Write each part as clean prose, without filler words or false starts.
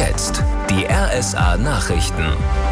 jetzt die RSA Nachrichten.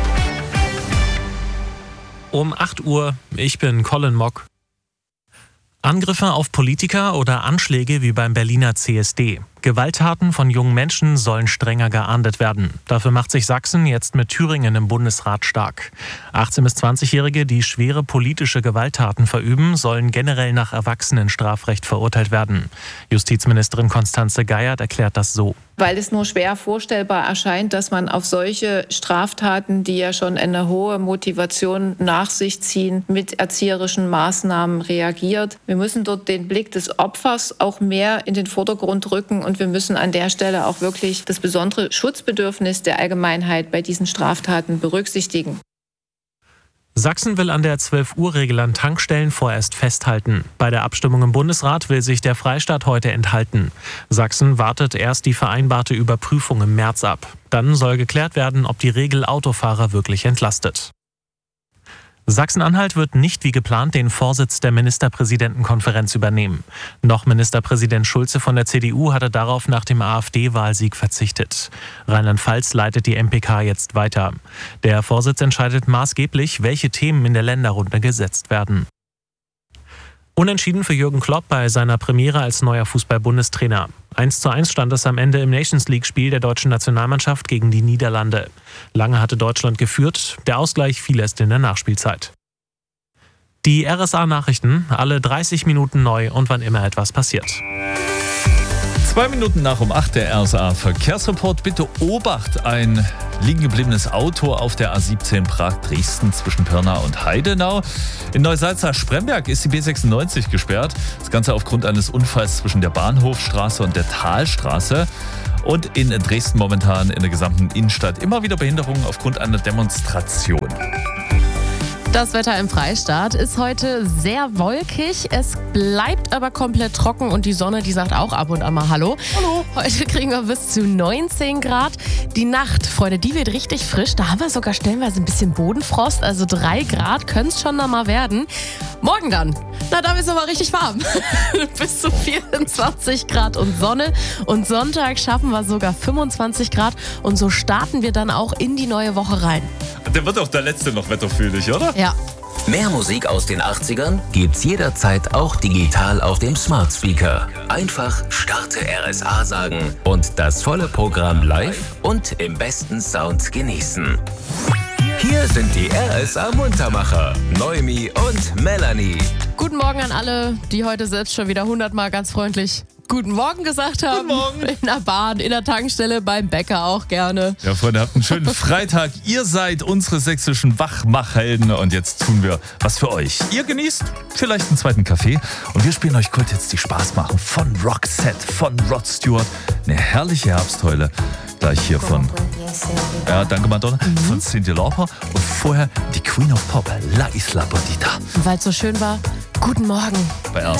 Um 8 Uhr, ich bin Colin Mock. Angriffe auf Politiker oder Anschläge wie beim Berliner CSD. Gewalttaten von jungen Menschen sollen strenger geahndet werden. Dafür macht sich Sachsen jetzt mit Thüringen im Bundesrat stark. 18- bis 20-Jährige, die schwere politische Gewalttaten verüben, sollen generell nach Erwachsenenstrafrecht verurteilt werden. Justizministerin Constanze Geiert erklärt das so. Weil es nur schwer vorstellbar erscheint, dass man auf solche Straftaten, die ja schon eine hohe Motivation nach sich ziehen, mit erzieherischen Maßnahmen reagiert. Wir müssen dort den Blick des Opfers auch mehr in den Vordergrund rücken und wir müssen an der Stelle auch wirklich das besondere Schutzbedürfnis der Allgemeinheit bei diesen Straftaten berücksichtigen. Sachsen will an der 12-Uhr-Regel an Tankstellen vorerst festhalten. Bei der Abstimmung im Bundesrat will sich der Freistaat heute enthalten. Sachsen wartet erst die vereinbarte Überprüfung im März ab. Dann soll geklärt werden, ob die Regel Autofahrer wirklich entlastet. Sachsen-Anhalt wird nicht wie geplant den Vorsitz der Ministerpräsidentenkonferenz übernehmen. Noch Ministerpräsident Schulze von der CDU hatte darauf nach dem AfD-Wahlsieg verzichtet. Rheinland-Pfalz leitet die MPK jetzt weiter. Der Vorsitz entscheidet maßgeblich, welche Themen in der Länderrunde gesetzt werden. Unentschieden für Jürgen Klopp bei seiner Premiere als neuer Fußball-Bundestrainer. 1:1 stand es am Ende im Nations-League-Spiel der deutschen Nationalmannschaft gegen die Niederlande. Lange hatte Deutschland geführt, der Ausgleich fiel erst in der Nachspielzeit. Die RSA-Nachrichten, alle 30 Minuten neu und wann immer etwas passiert. 2 Minuten nach um 8 der RSA-Verkehrsreport. Bitte Obacht, ein liegen gebliebenes Auto auf der A17 Prag-Dresden zwischen Pirna und Heidenau. In Neusalza-Spremberg ist die B96 gesperrt. Das Ganze aufgrund eines Unfalls zwischen der Bahnhofstraße und der Talstraße. Und in Dresden momentan in der gesamten Innenstadt immer wieder Behinderungen aufgrund einer Demonstration. Das Wetter im Freistaat ist heute sehr wolkig. Es bleibt aber komplett trocken und die Sonne, die sagt auch ab und an mal Hallo. Hallo. Heute kriegen wir bis zu 19 Grad. Die Nacht, Freunde, die wird richtig frisch. Da haben wir sogar stellenweise ein bisschen Bodenfrost. Also 3 Grad können es schon noch mal werden. Morgen dann, na, da wird es aber richtig warm. Bis zu 24 Grad und Sonne. Und Sonntag schaffen wir sogar 25 Grad. Und so starten wir dann auch in die neue Woche rein. Der wird auch der letzte noch wetterfühlig, oder? Ja. Mehr Musik aus den 80ern gibt's jederzeit auch digital auf dem Smart Speaker. Einfach Starte RSA sagen und das volle Programm live und im besten Sound genießen. Hier sind die RSA Muntermacher, Noemi und Melanie. Guten Morgen an alle, die heute selbst schon wieder 100-mal ganz freundlich Guten Morgen gesagt haben. Guten Morgen. In der Bahn, in der Tankstelle, beim Bäcker auch gerne. Ja, Freunde, habt einen schönen Freitag. Ihr seid unsere sächsischen Wachmachhelden und jetzt tun wir was für euch. Ihr genießt vielleicht einen zweiten Kaffee und wir spielen euch kurz jetzt die Spaß machen von Roxette, von Rod Stewart. Eine herrliche Herbstheule. Gleich hier von, ja, danke Madonna, von Cyndi Lauper und vorher die Queen of Pop, La Isla Bonita. Weil es so schön war, guten Morgen. Bei RSA.